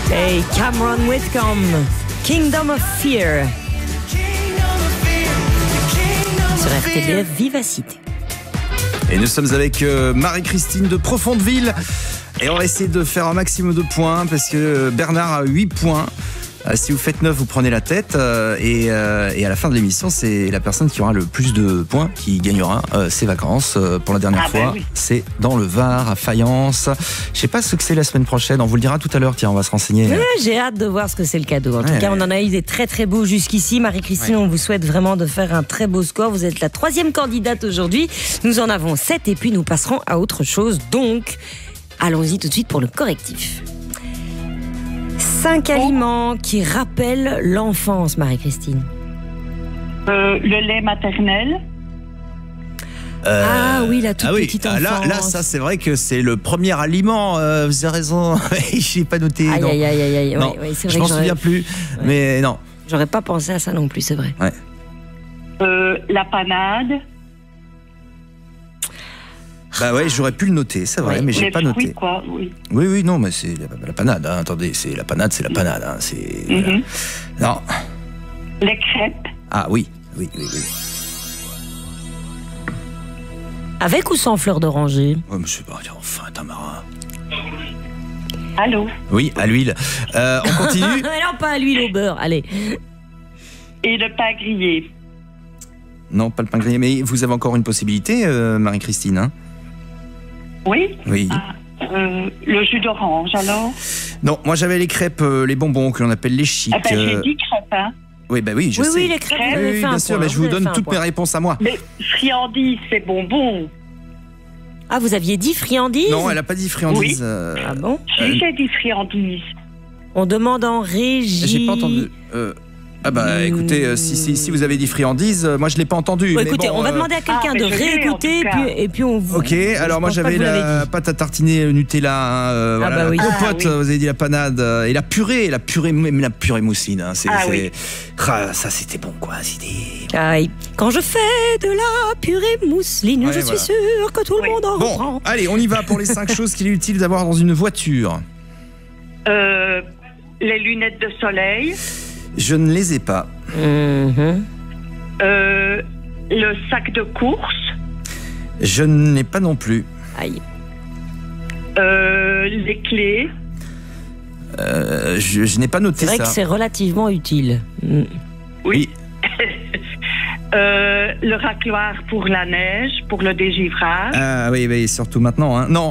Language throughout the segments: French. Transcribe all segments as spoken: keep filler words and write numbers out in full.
Et Cameron Whitcomb, Kingdom of Fear. Sur R T B F Vivacité. Et nous sommes avec euh, Marie-Christine de Profondeville. Et on va essayer de faire un maximum de points parce que Bernard a huit points. Euh, si vous faites neuf, vous prenez la tête. Euh, et, euh, et à la fin de l'émission, c'est la personne qui aura le plus de points qui gagnera euh, ses vacances. Euh, pour la dernière ah fois, ben oui. c'est dans le Var, à Fayence. Je sais pas ce que c'est la semaine prochaine. On vous le dira tout à l'heure. Tiens, on va se renseigner. Ouais, j'ai hâte de voir ce que c'est le cadeau. En Ouais. tout cas, on en a eu des très très beaux jusqu'ici. Marie-Christine, Ouais. on vous souhaite vraiment de faire un très beau score. Vous êtes la troisième candidate aujourd'hui. Nous en avons sept et puis nous passerons à autre chose. Donc, allons-y tout de suite pour le correctif. Cinq aliments qui rappellent l'enfance, Marie-Christine. Euh, le lait maternel. Euh, Ah oui, la toute ah oui. petite Ah, là, enfance. là, ça, c'est vrai que c'est le premier aliment. Euh, vous avez raison. J'ai pas noté. Aïe, non. aïe, aïe, aïe, aïe. Non, Ouais, ouais, c'est je vrai m'en que j'aurais- souviens plus. Mais non. J'aurais pas pensé à ça non plus, c'est vrai. Ouais. Euh, la panade. Bah ouais, j'aurais pu le noter, c'est vrai, Ouais. mais j'ai Les pas fruits, noté. quoi, oui. Oui, oui, non, mais c'est la, la panade. Hein. Attendez, c'est la panade, c'est la panade. Hein. C'est Mhm. non. Les crêpes. Ah oui, oui, oui, oui. Avec ou sans fleur d'oranger? Oh, mais je sais pas. Enfin, tamarin. Allô. Oui, à l'huile. Euh, on continue. Non, pas à l'huile au beurre, allez. Et le pain grillé. Non, pas le pain grillé. Mais vous avez encore une possibilité, euh, Marie-Christine. Hein. Oui. Oui. Ah, euh, le jus d'orange, alors. Non, moi j'avais les crêpes, euh, les bonbons que l'on appelle les chics. Ah ben, j'ai euh, dit crêpes, hein. Oui, bah oui, je Oui, sais. oui, les crêpes, vous Oui, avez oui, fait un bien sûr, point, mais je vous vous avez donne fait un toutes point. mes réponses à moi. Mais friandises, c'est bonbon. Ah, vous aviez dit friandises? Non, elle a pas dit friandises. Oui. euh, Ah bon? Si, Euh, j'ai dit friandises. On demande en régie. J'ai pas entendu. Euh, ah bah écoutez, euh, si, si, si vous avez dit friandises, euh, moi je l'ai pas entendu. Bon, mais écoutez, bon, on va euh, demander à quelqu'un ah, mais de je l'ai, réécouter en et tout puis, cas. et puis on vous. Ok, je alors moi pense pas j'avais que vous l'avez la dit. pâte à tartiner Nutella, hein, euh, Ah voilà, bah oui. la Ah compote, oui. euh, vous avez dit la panade euh, et la purée, la purée, même la purée mousseline. Hein, c'est, Ah c'est- oui. Ah, ça c'était bon quoi. C'était... Aïe. Quand je fais de la purée mousseline, Ouais, je voilà. suis sûre que tout le Oui. monde en Bon, reprend. allez, on y va pour les cinq choses qu'il est utile d'avoir dans une voiture. Euh, les lunettes de soleil. Je ne les ai pas. Mhm. Euh, le sac de course. Je ne l'ai pas non plus. Aïe. Euh, les clés. Euh, je, je n'ai pas noté C'est vrai ça. que c'est relativement utile. Mm. Oui. Euh, le racloir pour la neige, pour le dégivrage. Ah oui, oui, surtout maintenant. Hein. Non,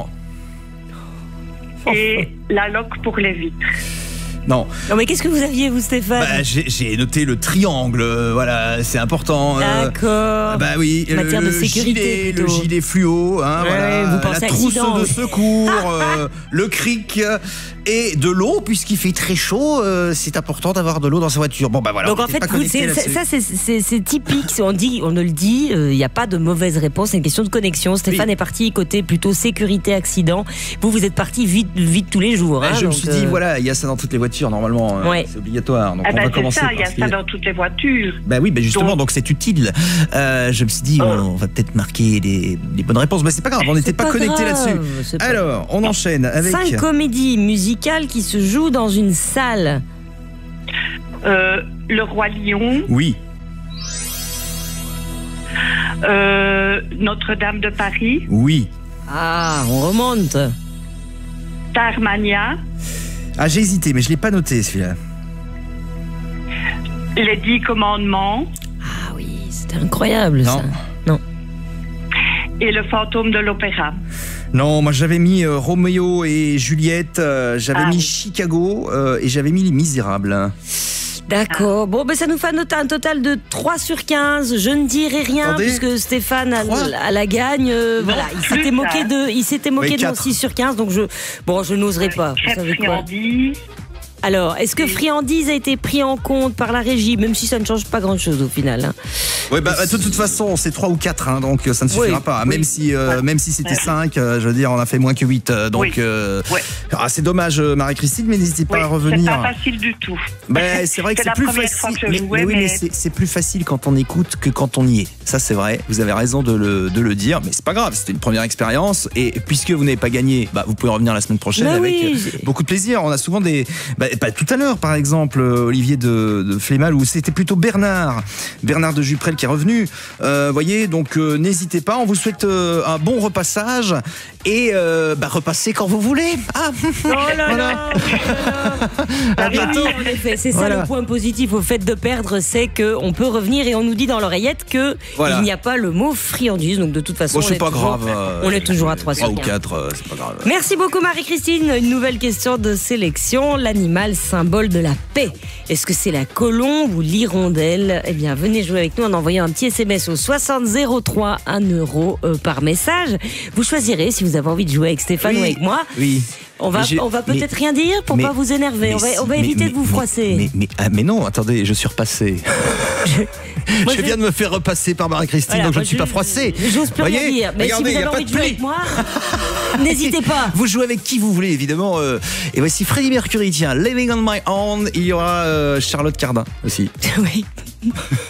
Et la loque pour les vitres. non. Non, mais qu'est-ce que vous aviez, vous, Stéphane? Bah, j'ai, j'ai noté le triangle. euh, voilà, c'est important. euh, D'accord. Bah oui, En matière le, de sécurité, gilet, le plutôt. gilet fluo, hein, Ouais, voilà, vous pensez la trousse accident. de secours, euh, le cric et de l'eau puisqu'il fait très chaud. euh, c'est important d'avoir de l'eau dans sa voiture. Bon bah voilà. Donc on en était fait, pas vous, connectés c'est, là-dessus. c'est- ça c'est, c'est, c'est typique. On dit, on ne le dit, il n'y a pas de mauvaise réponse. C'est une question de connexion. Stéphane Oui. est parti côté plutôt sécurité accident. Vous, vous êtes parti vite, vite tous les jours. Ouais, hein, je me donc, suis dit euh, voilà, il y a ça dans toutes les voitures normalement. euh, Ouais. C'est obligatoire. Donc Ah on ben va c'est commencer ça, il y a par ce qui ça est- dans toutes les voitures. Bah oui, bah justement, Donc- donc c'est utile. Euh, je me suis dit, Oh. on va peut-être marquer les, les bonnes réponses, mais c'est pas grave, on n'était c'est pas, connectés grave, là-dessus. c'est pas Alors, on enchaîne avec. Cinq comédies musicales qui se jouent dans une salle. Euh, le Roi Lion, Oui, euh, Notre-Dame de Paris, oui. Ah, on remonte. Starmania, Ah, j'ai hésité, mais je l'ai pas noté celui-là. les Dix Commandements Ah oui, c'était incroyable Non. ça. et le Fantôme de l'Opéra. Non, moi j'avais mis euh, Roméo et Juliette, euh, j'avais Ah mis oui. Chicago euh, et j'avais mis Les Misérables. D'accord. Bon, ben ça nous fait un not- un total de trois sur quinze. Je ne dirai rien Attendez. puisque Stéphane a, Trois a la gagne. Euh, voilà, il plus s'était moqué tard. de, il s'était moqué Oui, de mon quatre. six sur quinze, donc je, bon, je n'oserai pas. Vous Crêpes savez quoi? friandises. Alors, est-ce que friandise a été pris en compte par la régie, même si ça ne change pas grand-chose au final, hein? Ouais, bah, de toute façon, c'est trois ou quatre, hein, donc ça ne suffira Oui, pas. oui. Même si, euh, Ouais. même si c'était Ouais. cinq, euh, je veux dire, on a fait moins que huit. euh, donc, Oui. euh, Ouais. ah, c'est dommage, euh, Marie-Christine, mais n'hésitez pas Oui, à c'est revenir. pas facile du tout. Ben, c'est vrai que C'est c'est la plus première facile. fois que je mais, jouais, mais oui, mais mais- c'est, c'est plus facile quand on écoute que quand on y est. Ça, c'est vrai. Vous avez raison de le, de le dire, mais c'est pas grave. C'était une première expérience. Et puisque vous n'avez pas gagné, bah, vous pouvez revenir la semaine prochaine Bah avec oui, euh, j'ai- beaucoup de plaisir. On a souvent des. Bah, bah, tout à l'heure, par exemple, euh, Olivier de, de Flémal, où c'était plutôt Bernard. Bernard de Juprel qui est revenu. Euh, voyez, donc euh, n'hésitez pas. On vous souhaite euh, un bon repassage. Et euh, bah, repassez quand vous voulez. Ah, Oh là Voilà. là, oh là là. à Oui, bientôt. en effet, c'est ça Voilà. le point positif au fait de perdre, c'est qu'on peut revenir et on nous dit dans l'oreillette que Voilà. il n'y a pas le mot friandise. Donc de toute façon, Bon, on c'est est pas toujours- grave. euh, on est toujours à trois trois sur ou quinze. quatre, euh, c'est pas grave. Merci beaucoup Marie-Christine. Une nouvelle question de sélection. L'animal symbole de la paix. Est-ce que c'est la colombe ou l'hirondelle? Eh bien, venez jouer avec nous en envoyant un petit S M S au soixante zéro trois, un euro euh, par message. Vous choisirez si vous avez envie de jouer avec Stéphane Oui. ou avec moi. Oui. On va, Mais j'ai- on va peut-être mais- rien dire pour mais- pas vous énerver. Mais On va, on va si- éviter mais- de vous mais- froisser. Mais, mais, ah, mais non, attendez, je suis repassé. Moi, je viens de me faire repasser par Marie-Christine, Voilà, donc je moi, ne suis pas froissé. J'ose plus rien Voyez, dire. Mais regardez, si y vous a avez pas envie de de jouer plaie. avec moi, n'hésitez pas. Vous jouez avec qui vous voulez, évidemment. euh, et voici Freddie Mercury, tiens, Living on My Own. Il y aura euh, Charlotte Cardin aussi. Oui.